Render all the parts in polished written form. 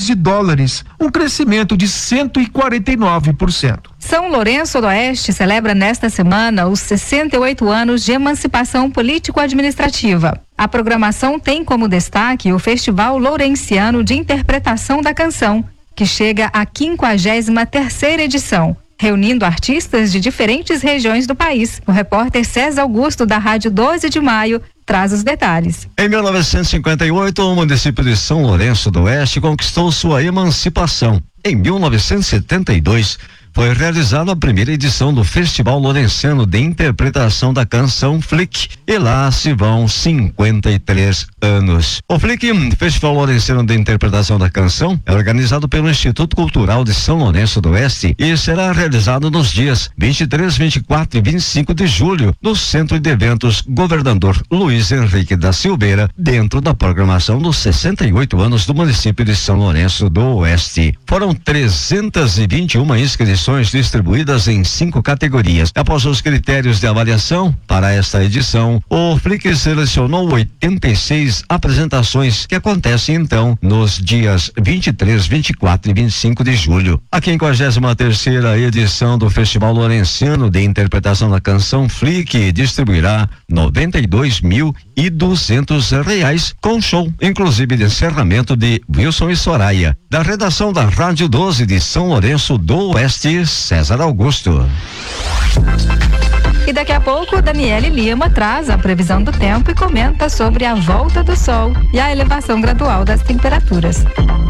de dólares, um crescimento de 149%. São Lourenço do Oeste celebra nesta semana os 68 anos de emancipação político-administrativa. A programação tem como destaque o Festival Lourenciano de Interpretação da Canção, que chega à 53ª edição, reunindo artistas de diferentes regiões do país. O repórter César Augusto, da Rádio 12 de Maio, traz os detalhes. Em 1958, o município de São Lourenço do Oeste conquistou sua emancipação. Em 1972, foi realizada a primeira edição do Festival Lourenciano de Interpretação da Canção FLIC, e lá se vão 53 anos. O FLIC, Festival Lourenciano de Interpretação da Canção, é organizado pelo Instituto Cultural de São Lourenço do Oeste e será realizado nos dias 23, 24 e 25 de julho no Centro de Eventos Governador Luiz Henrique da Silveira, dentro da programação dos 68 anos do município de São Lourenço do Oeste. Foram 321 inscrições distribuídas em 5 categorias. Após os critérios de avaliação para esta edição, o FLIC selecionou 86 apresentações que acontecem então nos dias 23, 24 e 25 de julho. A 53ª edição do Festival Lourenciano de Interpretação da Canção FLIC distribuirá R$92.200 com show, inclusive de encerramento de Wilson e Soraya. Da redação da Rádio 12 de São Lourenço do Oeste, César Augusto. E daqui a pouco, Daniele Lima traz a previsão do tempo e comenta sobre a volta do sol e a elevação gradual das temperaturas.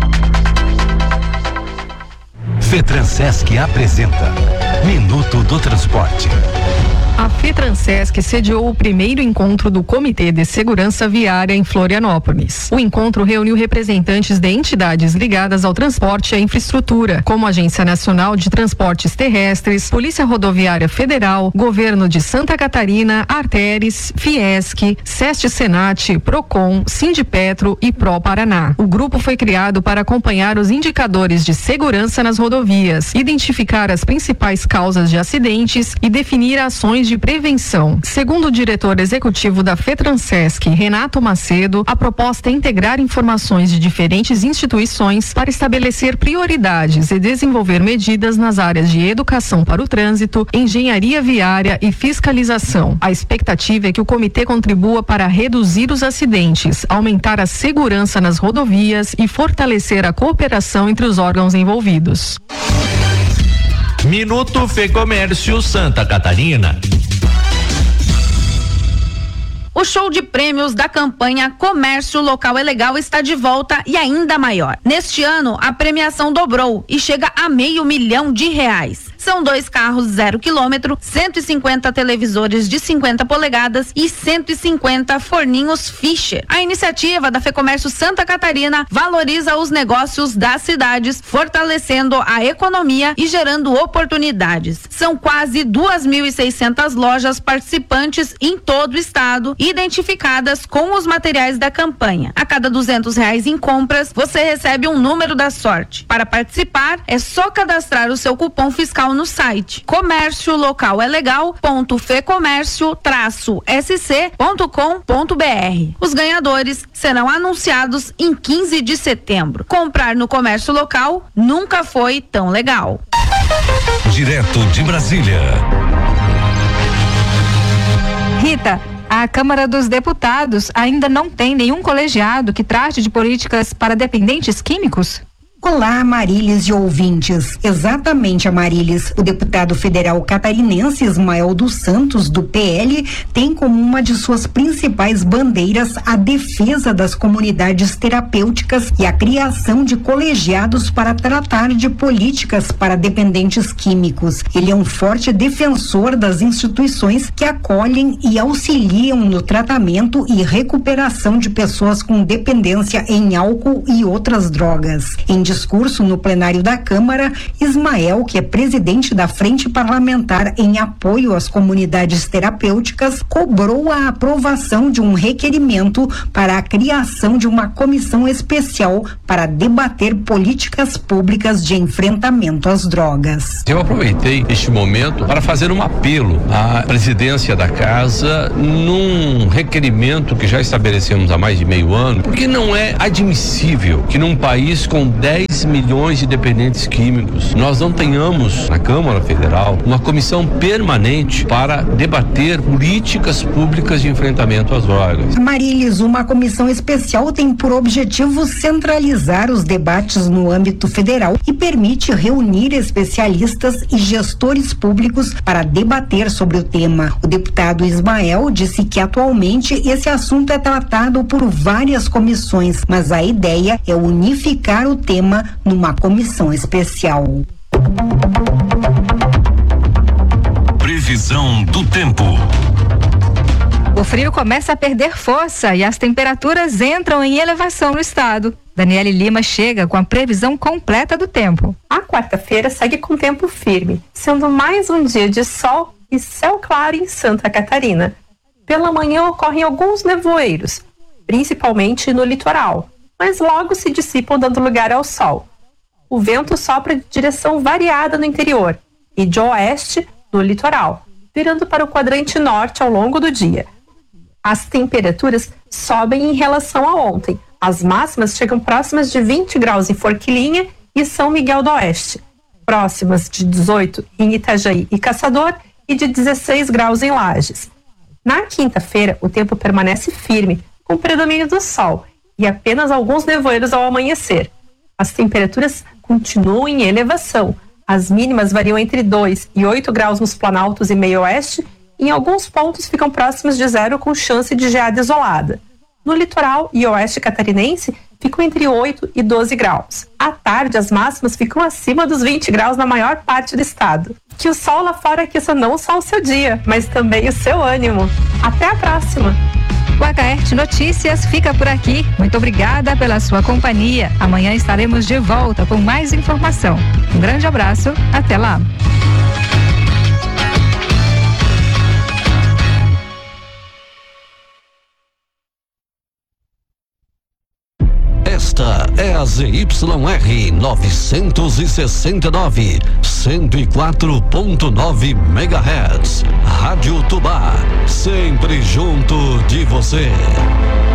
FETRANSESC apresenta Minuto do Transporte. A FETRANSESC sediou o primeiro encontro do Comitê de Segurança Viária em Florianópolis. O encontro reuniu representantes de entidades ligadas ao transporte e à infraestrutura, como a Agência Nacional de Transportes Terrestres, Polícia Rodoviária Federal, Governo de Santa Catarina, Arteres, Fiesc, SEST Senat, Procon, Sindipetro e Pro Paraná. O grupo foi criado para acompanhar os indicadores de segurança nas rodovias, identificar as principais causas de acidentes e definir ações de prevenção. Segundo o diretor executivo da FETRANSESC, Renato Macedo, a proposta é integrar informações de diferentes instituições para estabelecer prioridades e desenvolver medidas nas áreas de educação para o trânsito, engenharia viária e fiscalização. A expectativa é que o comitê contribua para reduzir os acidentes, aumentar a segurança nas rodovias e fortalecer a cooperação entre os órgãos envolvidos. Minuto Fecomércio Santa Catarina. O show de prêmios da campanha Comércio Local é Legal está de volta e ainda maior. Neste ano, a premiação dobrou e chega a R$500 mil. São 2 carros 0 km, 150 televisores de 50 polegadas e 150 forninhos Fischer. A iniciativa da Fecomércio Santa Catarina valoriza os negócios das cidades, fortalecendo a economia e gerando oportunidades. São quase 2.600 lojas participantes em todo o estado, identificadas com os materiais da campanha. A cada R$200 em compras, você recebe um número da sorte. Para participar, é só cadastrar o seu cupom fiscal no site comérciolocalegal.fecomércio-sc.com.br. Os ganhadores serão anunciados em 15 de setembro. Comprar no comércio local nunca foi tão legal. Direto de Brasília. Rita, a Câmara dos Deputados ainda não tem nenhum colegiado que trate de políticas para dependentes químicos? Olá, Amarilis e ouvintes. Exatamente, Amarilis. O deputado federal catarinense Ismael dos Santos, do PL, tem como uma de suas principais bandeiras a defesa das comunidades terapêuticas e a criação de colegiados para tratar de políticas para dependentes químicos. Ele é um forte defensor das instituições que acolhem e auxiliam no tratamento e recuperação de pessoas com dependência em álcool e outras drogas. Em discurso no plenário da Câmara, Ismael, que é presidente da Frente Parlamentar em apoio às comunidades terapêuticas, cobrou a aprovação de um requerimento para a criação de uma comissão especial para debater políticas públicas de enfrentamento às drogas. Eu aproveitei este momento para fazer um apelo à presidência da Casa num requerimento que já estabelecemos há mais de meio ano, porque não é admissível que num país com 10 6 milhões de dependentes químicos, nós não tenhamos na Câmara Federal uma comissão permanente para debater políticas públicas de enfrentamento às drogas. Marilis, uma comissão especial tem por objetivo centralizar os debates no âmbito federal e permite reunir especialistas e gestores públicos para debater sobre o tema. O deputado Ismael disse que atualmente esse assunto é tratado por várias comissões, mas a ideia é unificar o tema numa comissão especial. Previsão do tempo. O frio começa a perder força e as temperaturas entram em elevação no estado. Daniele Lima chega com a previsão completa do tempo. A quarta-feira segue com tempo firme, sendo mais um dia de sol e céu claro em Santa Catarina. Pela manhã ocorrem alguns nevoeiros, principalmente no litoral, mas logo se dissipam dando lugar ao sol. O vento sopra de direção variada no interior e de oeste no litoral, virando para o quadrante norte ao longo do dia. As temperaturas sobem em relação a ontem. As máximas chegam próximas de 20 graus em Forquilinha e São Miguel do Oeste, próximas de 18 em Itajaí e Caçador e de 16 graus em Lages. Na quinta-feira, o tempo permanece firme, com predomínio do sol e apenas alguns nevoeiros ao amanhecer. As temperaturas continuam em elevação. As mínimas variam entre 2 e 8 graus nos planaltos e meio oeste, e em alguns pontos ficam próximos de zero com chance de geada isolada. No litoral e oeste catarinense, ficam entre 8 e 12 graus. À tarde, as máximas ficam acima dos 20 graus na maior parte do estado. Que o sol lá fora aqueça não só o seu dia, mas também o seu ânimo. Até a próxima! O HRT Notícias fica por aqui. Muito obrigada pela sua companhia. Amanhã estaremos de volta com mais informação. Um grande abraço, até lá! Esta é a ZYR 969, 104.9 MHz. Rádio Tubá, sempre junto de você.